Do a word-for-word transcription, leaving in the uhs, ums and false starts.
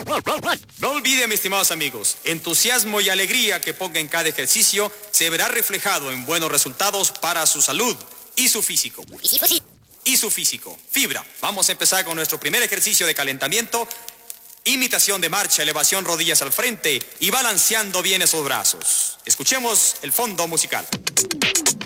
No olviden, mis estimados amigos, entusiasmo y alegría que ponga en cada ejercicio se verá reflejado en buenos resultados para su salud y su físico. Y su físico. Fibra. Vamos a empezar con nuestro primer ejercicio de calentamiento. Imitación de marcha, elevación rodillas al frente y balanceando bien esos brazos. Escuchemos el fondo musical.